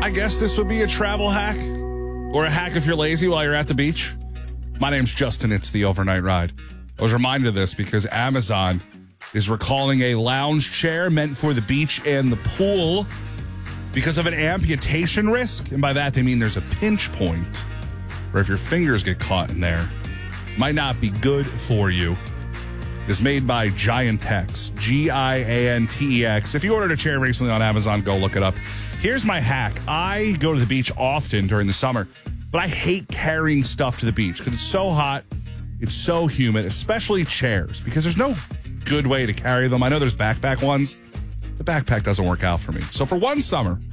I guess this would be a travel hack or a hack if you're lazy while you're at the beach. My name's Justin. It's the Overnight Ride. I was reminded of this because Amazon is recalling a lounge chair meant for the beach and the pool because of an amputation risk. And by that, they mean there's a pinch point where if your fingers get caught in there, might not be good for you. It's made by Giantex, Giantex. If you ordered a chair recently on Amazon, go look it up. Here's my hack. I go to the beach often during the summer, but I hate carrying stuff to the beach because it's so hot, it's so humid, especially chairs, because there's no good way to carry them. I know there's backpack ones. The backpack doesn't work out for me. So for one summer,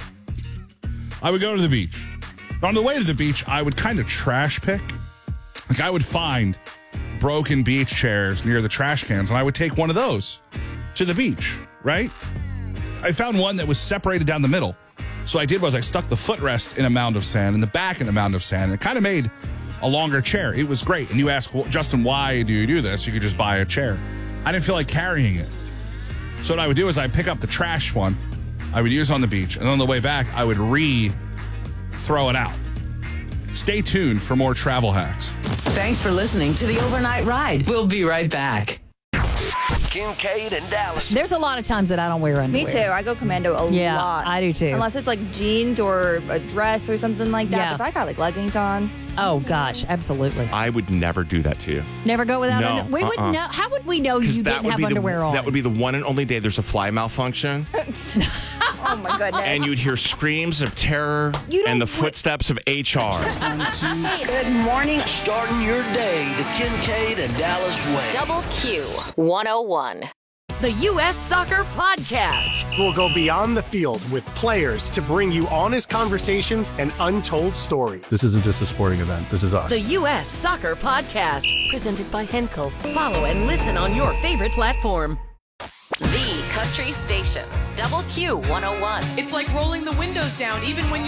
I would go to the beach. On the way to the beach, I would kind of trash pick. Like I would find broken beach chairs near the trash cans, and I would take one of those to the beach, right? I found one that was separated down the middle. So what I did was I stuck the footrest in a mound of sand and the back in a mound of sand. And it kind of made a longer chair. It was great. And you ask, well, Justin, why do you do this? You could just buy a chair. I didn't feel like carrying it. So what I would do is I'd pick up the trash one. I would use on the beach. And on the way back, I would throw it out. Stay tuned for more travel hacks. Thanks for listening to the Overnight Ride. We'll be right back. Kincaid and Dallas. There's a lot of times that I don't wear underwear. Me too. I go commando a lot. Yeah, I do too. Unless it's like jeans or a dress or something like that. Yeah. If I got like leggings on. Oh, gosh, absolutely. I would never do that to you. Never go without No, underwear? We wouldn't know. How would we know you didn't have underwear on? That would be the one and only day there's a fly malfunction. Oh, my goodness. And you'd hear screams of terror and the footsteps of HR. Good morning. Starting your day the Kincaid and Dallas way. Double Q 101. The U.S. Soccer Podcast. We'll go beyond the field with players to bring you honest conversations and untold stories. This isn't just a sporting event. This is us. The U.S. Soccer Podcast. Presented by Henkel. Follow and listen on your favorite platform. The Country Station. Double Q 101. It's like rolling the windows down even when you're